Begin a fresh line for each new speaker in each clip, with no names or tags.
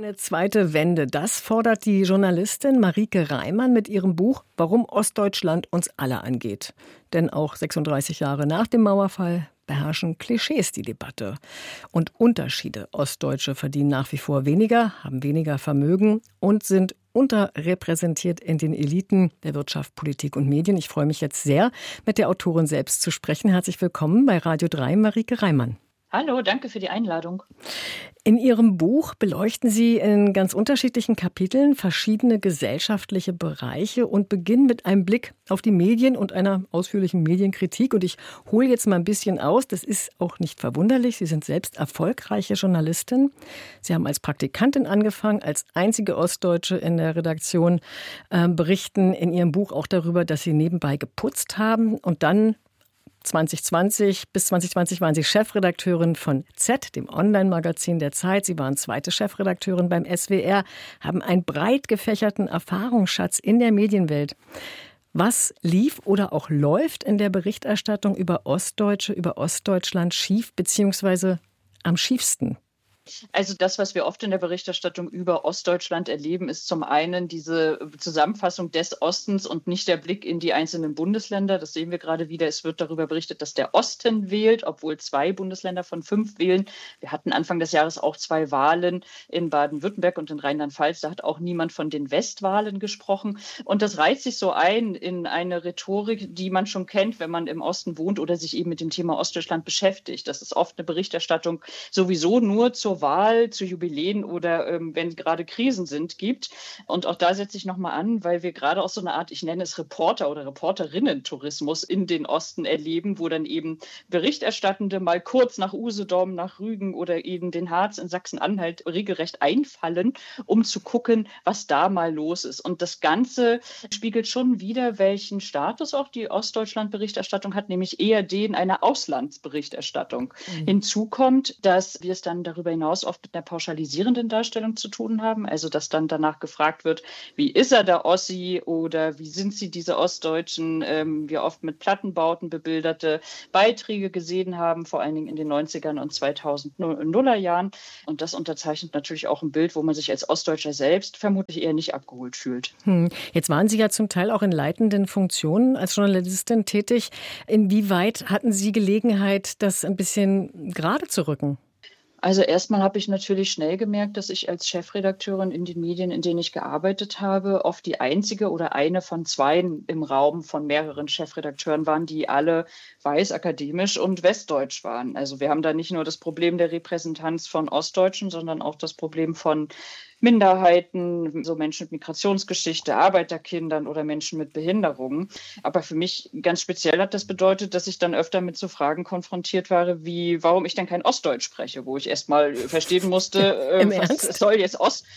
Eine zweite Wende, das fordert die Journalistin Marieke Reimann mit ihrem Buch »Warum Ostdeutschland uns alle angeht«. Denn auch 36 Jahre nach dem Mauerfall beherrschen Klischees die Debatte. Und Unterschiede. Ostdeutsche verdienen nach wie vor weniger, haben weniger Vermögen und sind unterrepräsentiert in den Eliten der Wirtschaft, Politik und Medien. Ich freue mich jetzt sehr, mit der Autorin selbst zu sprechen. Herzlich willkommen bei Radio 3, Marieke Reimann.
Hallo, danke für die Einladung.
In Ihrem Buch beleuchten Sie in ganz unterschiedlichen Kapiteln verschiedene gesellschaftliche Bereiche und beginnen mit einem Blick auf die Medien und einer ausführlichen Medienkritik. Und ich hole jetzt mal ein bisschen aus, das ist auch nicht verwunderlich. Sie sind selbst erfolgreiche Journalistin. Sie haben als Praktikantin angefangen, als einzige Ostdeutsche in der Redaktion, berichten in Ihrem Buch auch darüber, dass Sie nebenbei geputzt haben und dann 2020 bis 2020 waren Sie Chefredakteurin von Z, dem Online-Magazin der Zeit. Sie waren zweite Chefredakteurin beim SWR, haben einen breit gefächerten Erfahrungsschatz in der Medienwelt. Was lief oder auch läuft in der Berichterstattung über Ostdeutsche, über Ostdeutschland schief beziehungsweise am schiefsten?
Also das, was wir oft in der Berichterstattung über Ostdeutschland erleben, ist zum einen diese Zusammenfassung des Ostens und nicht der Blick in die einzelnen Bundesländer. Das sehen wir gerade wieder. Es wird darüber berichtet, dass der Osten wählt, obwohl 2 Bundesländer von 5 wählen. Wir hatten Anfang des Jahres auch 2 Wahlen in Baden-Württemberg und in Rheinland-Pfalz. Da hat auch niemand von den Westwahlen gesprochen. Und das reiht sich so ein in eine Rhetorik, die man schon kennt, wenn man im Osten wohnt oder sich eben mit dem Thema Ostdeutschland beschäftigt. Das ist oft eine Berichterstattung sowieso nur zur Wahl, zu Jubiläen oder wenn gerade Krisen sind, gibt. Und auch da setze ich nochmal an, weil wir gerade auch so eine Art, ich nenne es Reporter- oder Reporterinnen-Tourismus in den Osten erleben, wo dann eben Berichterstattende mal kurz nach Usedom, nach Rügen oder eben den Harz in Sachsen-Anhalt regelrecht einfallen, um zu gucken, was da mal los ist. Und das Ganze spiegelt schon wider, welchen Status auch die Ostdeutschland-Berichterstattung hat, nämlich eher den einer Auslandsberichterstattung. Hinzu kommt, dass wir es dann darüber hinaus oft mit einer pauschalisierenden Darstellung zu tun haben, also dass dann danach gefragt wird, wie ist er der Ossi oder wie sind sie diese Ostdeutschen, wir oft mit Plattenbauten bebilderte Beiträge gesehen haben, vor allen Dingen in den 90ern und 2000er Jahren. Und das unterzeichnet natürlich auch ein Bild, wo man sich als Ostdeutscher selbst vermutlich eher nicht abgeholt fühlt.
Jetzt waren Sie ja zum Teil auch in leitenden Funktionen als Journalistin tätig. Inwieweit hatten Sie Gelegenheit, das ein bisschen gerade zu rücken?
Also erstmal habe ich natürlich schnell gemerkt, dass ich als Chefredakteurin in den Medien, in denen ich gearbeitet habe, oft die einzige oder eine von 2 im Raum von mehreren Chefredakteuren waren, die alle weiß, akademisch und westdeutsch waren. Also wir haben da nicht nur das Problem der Repräsentanz von Ostdeutschen, sondern auch das Problem von Minderheiten, so Menschen mit Migrationsgeschichte, Arbeiterkindern oder Menschen mit Behinderungen. Aber für mich ganz speziell hat das bedeutet, dass ich dann öfter mit so Fragen konfrontiert war, wie warum ich denn kein Ostdeutsch spreche, wo ich erst mal verstehen musste, was soll jetzt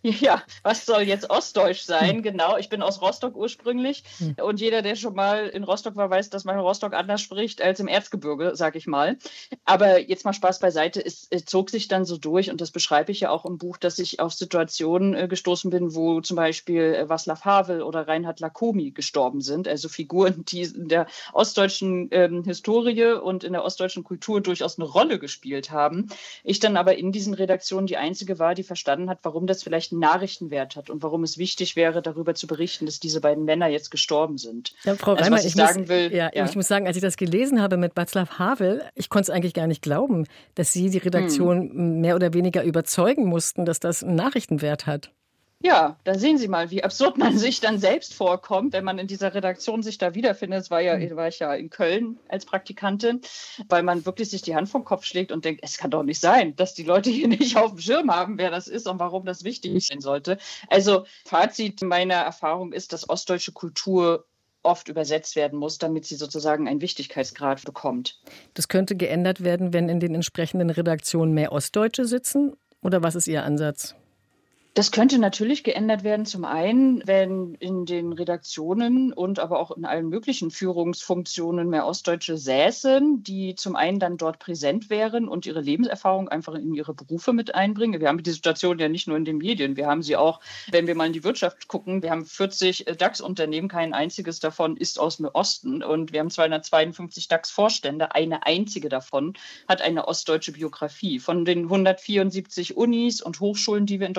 Ostdeutsch sein? Genau, ich bin aus Rostock ursprünglich und jeder, der schon mal in Rostock war, weiß, dass man in Rostock anders spricht als im Erzgebirge, sage ich mal. Aber jetzt mal Spaß beiseite, es zog sich dann so durch und das beschreibe ich ja auch im Buch, dass ich auf Situationen gestoßen bin, wo zum Beispiel Václav Havel oder Reinhard Lacomi gestorben sind, also Figuren, die in der ostdeutschen Historie und in der ostdeutschen Kultur durchaus eine Rolle gespielt haben. Ich dann aber in diesen Redaktionen die einzige war, die verstanden hat, warum das vielleicht einen Nachrichtenwert hat und warum es wichtig wäre, darüber zu berichten, dass diese beiden Männer jetzt gestorben sind.
Ja, Frau Reimann, ich muss sagen, als ich das gelesen habe mit Václav Havel, ich konnte es eigentlich gar nicht glauben, dass Sie die Redaktion mehr oder weniger überzeugen mussten, dass das einen Nachrichtenwert hat.
Ja, da sehen Sie mal, wie absurd man sich dann selbst vorkommt, wenn man in dieser Redaktion sich da wiederfindet. War ich ja in Köln als Praktikantin, weil man wirklich sich die Hand vom Kopf schlägt und denkt, es kann doch nicht sein, dass die Leute hier nicht auf dem Schirm haben, wer das ist und warum das wichtig sein sollte. Also Fazit meiner Erfahrung ist, dass ostdeutsche Kultur oft übersetzt werden muss, damit sie sozusagen einen Wichtigkeitsgrad bekommt.
Das könnte geändert werden, wenn in den entsprechenden Redaktionen mehr Ostdeutsche sitzen? Oder was ist Ihr Ansatz?
Das könnte natürlich geändert werden. Zum einen, wenn in den Redaktionen und aber auch in allen möglichen Führungsfunktionen mehr Ostdeutsche säßen, die zum einen dann dort präsent wären und ihre Lebenserfahrung einfach in ihre Berufe mit einbringen. Wir haben die Situation ja nicht nur in den Medien, wir haben sie auch, wenn wir mal in die Wirtschaft gucken. Wir haben 40 DAX-Unternehmen, kein einziges davon ist aus dem Osten und wir haben 252 DAX-Vorstände. Eine einzige davon hat eine ostdeutsche Biografie. Von den 174 Unis und Hochschulen, die wir in Deutschland haben,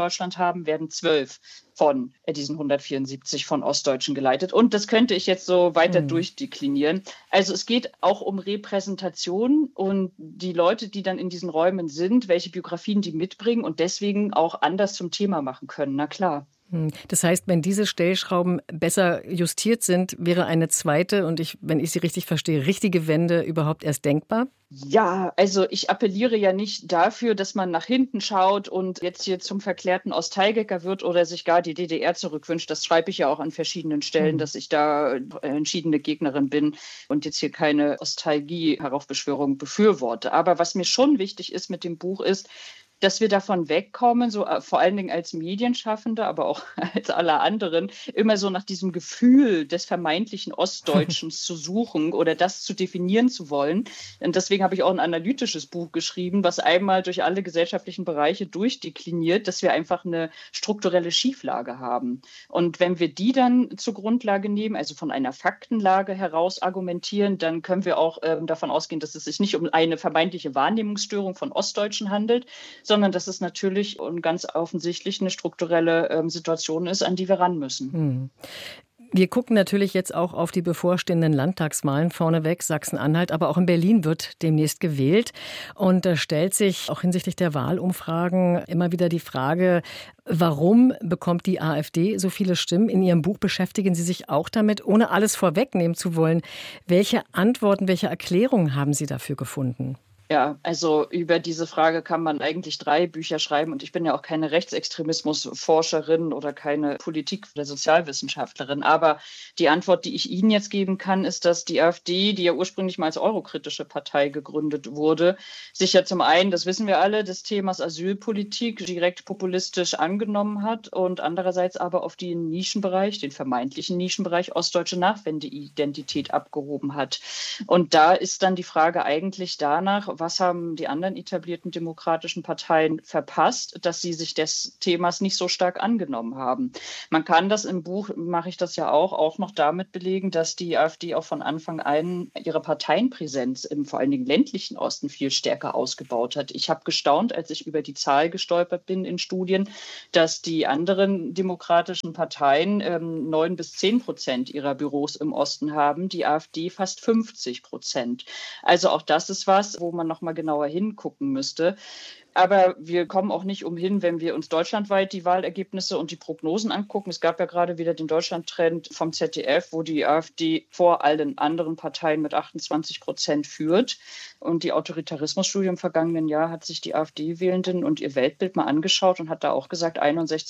haben, werden 12 von diesen 174 von Ostdeutschen geleitet. Und das könnte ich jetzt so weiter durchdeklinieren. Also es geht auch um Repräsentation und die Leute, die dann in diesen Räumen sind, welche Biografien die mitbringen und deswegen auch anders zum Thema machen können. Na klar.
Das heißt, wenn diese Stellschrauben besser justiert sind, wäre eine zweite und wenn ich Sie richtig verstehe, richtige Wende überhaupt erst denkbar?
Ja, also ich appelliere ja nicht dafür, dass man nach hinten schaut und jetzt hier zum verklärten Ostteilgänger wird oder sich gar die DDR zurückwünscht. Das schreibe ich ja auch an verschiedenen Stellen, dass ich da entschiedene Gegnerin bin und jetzt hier keine Nostalgie-Heraufbeschwörung befürworte. Aber was mir schon wichtig ist mit dem Buch ist, dass wir davon wegkommen, so vor allen Dingen als Medienschaffende, aber auch als alle anderen, immer so nach diesem Gefühl des vermeintlichen Ostdeutschens zu suchen oder das zu definieren zu wollen. Und deswegen habe ich auch ein analytisches Buch geschrieben, was einmal durch alle gesellschaftlichen Bereiche durchdekliniert, dass wir einfach eine strukturelle Schieflage haben. Und wenn wir die dann zur Grundlage nehmen, also von einer Faktenlage heraus argumentieren, dann können wir auch davon ausgehen, dass es sich nicht um eine vermeintliche Wahrnehmungsstörung von Ostdeutschen handelt, sondern dass es natürlich und ganz offensichtlich eine strukturelle Situation ist, an die wir ran müssen.
Wir gucken natürlich jetzt auch auf die bevorstehenden Landtagswahlen vorneweg, Sachsen-Anhalt, aber auch in Berlin wird demnächst gewählt. Und da stellt sich auch hinsichtlich der Wahlumfragen immer wieder die Frage, warum bekommt die AfD so viele Stimmen? In Ihrem Buch beschäftigen Sie sich auch damit, ohne alles vorwegnehmen zu wollen. Welche Antworten, welche Erklärungen haben Sie dafür gefunden?
Ja, also über diese Frage kann man eigentlich 3 Bücher schreiben und ich bin ja auch keine Rechtsextremismusforscherin oder keine Politik- oder Sozialwissenschaftlerin. Aber die Antwort, die ich Ihnen jetzt geben kann, ist, dass die AfD, die ja ursprünglich mal als eurokritische Partei gegründet wurde, sich ja zum einen, das wissen wir alle, des Themas Asylpolitik direkt populistisch angenommen hat und andererseits aber auf den Nischenbereich, den vermeintlichen Nischenbereich ostdeutsche Nachwendeidentität abgehoben hat. Und da ist dann die Frage eigentlich danach, was haben die anderen etablierten demokratischen Parteien verpasst, dass sie sich des Themas nicht so stark angenommen haben. Man kann das im Buch, mache ich das ja auch noch damit belegen, dass die AfD auch von Anfang an ihre Parteienpräsenz im vor allen Dingen ländlichen Osten viel stärker ausgebaut hat. Ich habe gestaunt, als ich über die Zahl gestolpert bin in Studien, dass die anderen demokratischen Parteien 9-10% ihrer Büros im Osten haben, die AfD fast 50%. Also auch das ist was, wo man noch mal genauer hingucken müsste. Aber wir kommen auch nicht umhin, wenn wir uns deutschlandweit die Wahlergebnisse und die Prognosen angucken. Es gab ja gerade wieder den Deutschland-Trend vom ZDF, wo die AfD vor allen anderen Parteien mit 28% führt. Und die Autoritarismusstudie im vergangenen Jahr hat sich die AfD-Wählenden und ihr Weltbild mal angeschaut und hat da auch gesagt,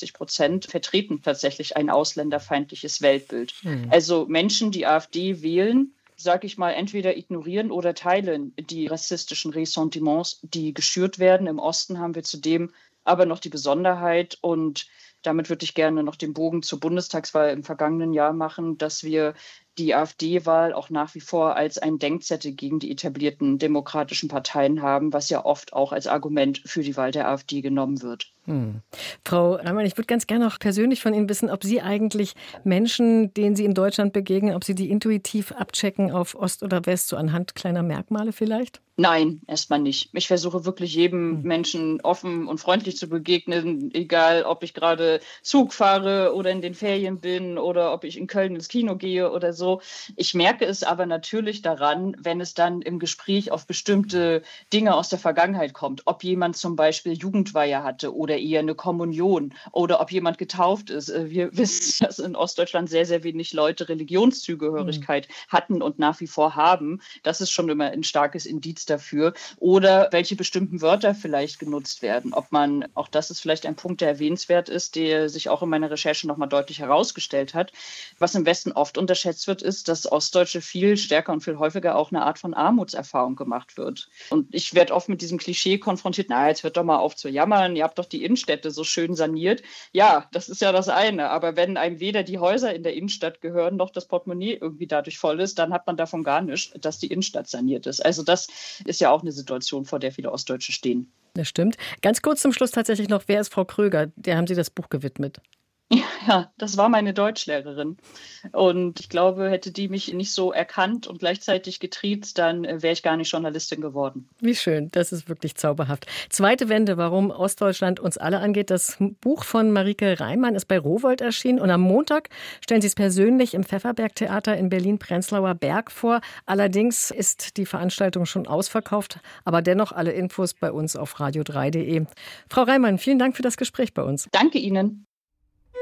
61% vertreten tatsächlich ein ausländerfeindliches Weltbild. Also Menschen, die AfD wählen, sage ich mal, entweder ignorieren oder teilen die rassistischen Ressentiments, die geschürt werden. Im Osten haben wir zudem aber noch die Besonderheit und damit würde ich gerne noch den Bogen zur Bundestagswahl im vergangenen Jahr machen, dass wir die AfD-Wahl auch nach wie vor als ein Denkzettel gegen die etablierten demokratischen Parteien haben, was ja oft auch als Argument für die Wahl der AfD genommen wird.
Frau Reimann, ich würde ganz gerne auch persönlich von Ihnen wissen, ob Sie eigentlich Menschen, denen Sie in Deutschland begegnen, ob Sie die intuitiv abchecken auf Ost oder West, so anhand kleiner Merkmale vielleicht?
Nein, erstmal nicht. Ich versuche wirklich jedem Menschen offen und freundlich zu begegnen, egal ob ich gerade Zug fahre oder in den Ferien bin oder ob ich in Köln ins Kino gehe oder so. Ich merke es aber natürlich daran, wenn es dann im Gespräch auf bestimmte Dinge aus der Vergangenheit kommt. Ob jemand zum Beispiel Jugendweihe hatte oder eher eine Kommunion oder ob jemand getauft ist. Wir wissen, dass in Ostdeutschland sehr, sehr wenig Leute Religionszugehörigkeit hatten und nach wie vor haben. Das ist schon immer ein starkes Indiz dafür. Oder welche bestimmten Wörter vielleicht genutzt werden. Ob man, auch das ist vielleicht ein Punkt, der erwähnenswert ist, der sich auch in meiner Recherche nochmal deutlich herausgestellt hat. Was im Westen oft unterschätzt wird, ist, dass Ostdeutsche viel stärker und viel häufiger auch eine Art von Armutserfahrung gemacht wird. Und ich werde oft mit diesem Klischee konfrontiert, na, jetzt hört doch mal auf zu jammern, ihr habt doch die Innenstädte so schön saniert. Ja, das ist ja das eine. Aber wenn einem weder die Häuser in der Innenstadt gehören, noch das Portemonnaie irgendwie dadurch voll ist, dann hat man davon gar nichts, dass die Innenstadt saniert ist. Also das ist ja auch eine Situation, vor der viele Ostdeutsche stehen.
Das stimmt. Ganz kurz zum Schluss tatsächlich noch, wer ist Frau Kröger? Der haben Sie das Buch gewidmet.
Ja, das war meine Deutschlehrerin. Und ich glaube, hätte die mich nicht so erkannt und gleichzeitig getriezt, dann wäre ich gar nicht Journalistin geworden.
Wie schön, das ist wirklich zauberhaft. Zweite Wende, warum Ostdeutschland uns alle angeht. Das Buch von Marike Reimann ist bei Rowohlt erschienen und am Montag stellen Sie es persönlich im Pfefferberg-Theater in Berlin-Prenzlauer Berg vor. Allerdings ist die Veranstaltung schon ausverkauft, aber dennoch alle Infos bei uns auf radio3.de. Frau Reimann, vielen Dank für das Gespräch bei uns.
Danke Ihnen.